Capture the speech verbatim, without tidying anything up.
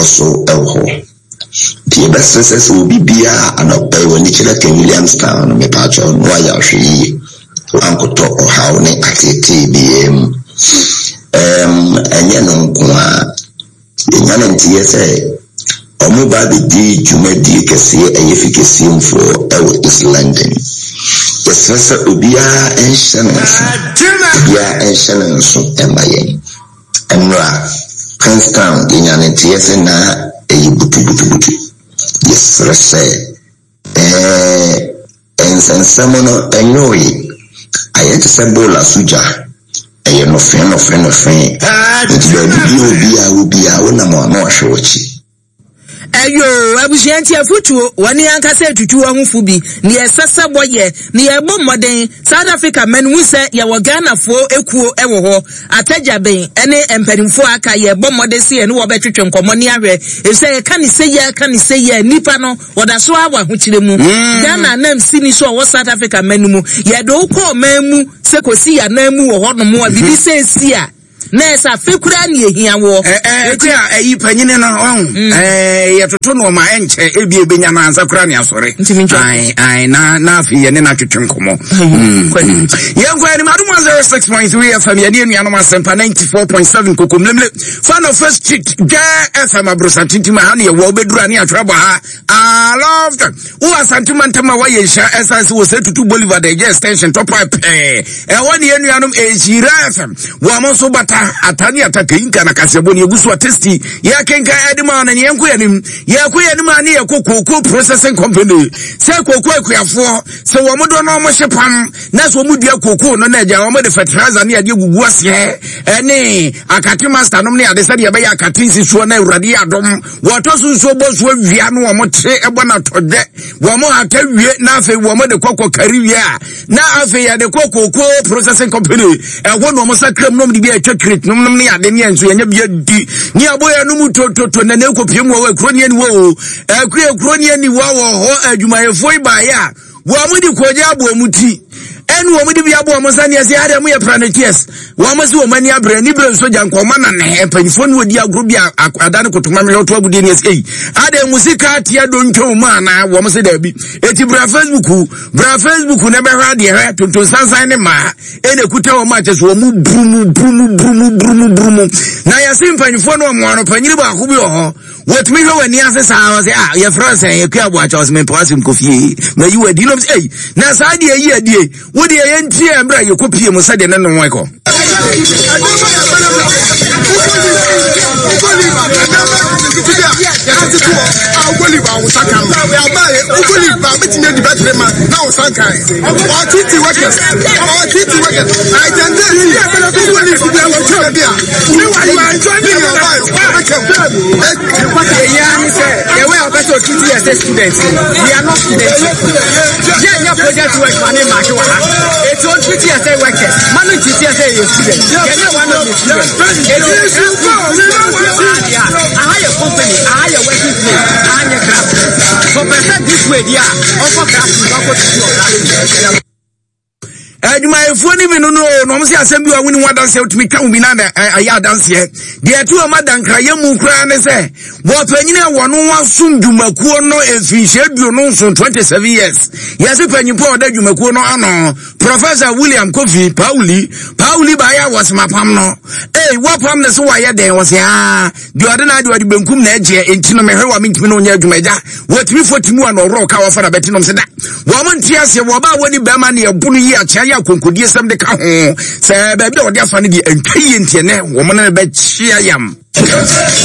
koso ewo the best success will be bia and up when the Ken Williamstown me pacho no ya hwe anko to how ne atete bi em um enye no nkoa enya no ntie se omo ba bi di jumadi kese eyefikesi mfo ewo East London yesese obia enhyenenso obia enhyenenso emaye emra Princeton enya no ntie se na eyi butu butu butu yesese eh ensensamo no enyoyi ayete se bola suja eye no fe no fe no fe nti obi obi a obi a wona mo na ohwechi ayo abusianti afutuo wani ankasa tutu ahunfu bi ne esese boye ne ebo moden South Africa men wu se ye wo Ghana fo ekuo ewo ho atajaben ene emperimfo aka ye ebo moden se ye ne wo betwetwe nkomo ne ahwe e se ye kan se ye kan se ye nipa no woda so awa hochire mu Ghana nam sini so wo South Africa men mu ye do ko mamu se kosi ya namu wo ho no mo bibi se si a Nessa fekura ni ehia wo eh eh eyi panyine na on eh yetoto no ma enche ebi ebenya na ansa kura ni asore ai ai na na afi ye ne na twetwe nkomo ye ngwa ni madum zero six point three F M ye ni enu anoma sempa ninety-four point seven kokomlemle fan of first street ga F M abrosa tintima ha ne ye wo bedura ni atwaba ha I love that wo asantuma ntama wa ye sha essence wo setutu Bolivar de extension top pipe eh e woni enu anum ejira F M wo mo so bata atani ataka inka na kasebo ni egusu atesti ya kenka edima na yenko yanim ya ko yanim ani ya kokoko processing company se kokoko ekuafo se wo modo no mo hyepam na so mo dua kokoko no na eja wo mo de fertilizer na ade gugu ase ene akati master no ne ade se de be ya akati sisuo na urade adom wo to sunso boso awia no wo mo tre ebo na tode wo mo atawie na afi wo mo de kokoko kariwia na afi ya de kokoko processing company e wo no mo sakram no mo de bi atwa num num ne ade ne enso yenye bia di ni aboya no mu tototo na ne kopiem wo akro ne ni wo akro akro ne ni wo ho adwumayefo ibaya wo amudi koja abo muti enu wo mudi bia abo mo sane ase ade mo ye planeties wo mo se wo mani abre ni bre nso jankoma na ne panifo ne odi agro bia adane kotoma me oto agudi ne ase ade musika atia do ntwo ma na wo mo se da bi eti bra Facebook bra Facebook ne be hwa de he tonton sansan ne ma ene kuta wo ma che so wo mu brumu brumu brumu brumu brumu na ya se panifo no mo ano panyiri ba ko bi ho what me hwe wani ase sa say ah ye France ye kwa bo acha osmen pasim kofie na you adi no say na sa de yi adi wo de ye ntie ambra ye kopie mu sa de ne no weko students we are not students yeah yeah project work man in market wa it's on twenty as workers man in twenty as a student yeah one of the students it is a higher company a higher working place a higher craft for percent this way yeah offer craft not go to your craft Aduma efoni mi no no no mo se asem bi wa woni wadanse otumi ka ubi na aya danse de atu o madankra ye mu kura ne se wo panyina wo no wasum dwumakuo no efinhye duo no so twenty-seven years yesi panyimpo o da dwumakuo no ano Professor William Kofi Pauli Pauli ba ya was mapam no eh wo pam ne so wa ye den wo se ah de ode na de ode benkum na eje enti no mehwe wa mintimi no nya dwumaja wo timi fotimu an oro ka wo fa na beti no se da wo mo ntiase wo ba woni be ma ne ebunu yi acha konkodie sam de ka ho se ba bi o de afa ne di antwie ntie ne wo mo na be chia yam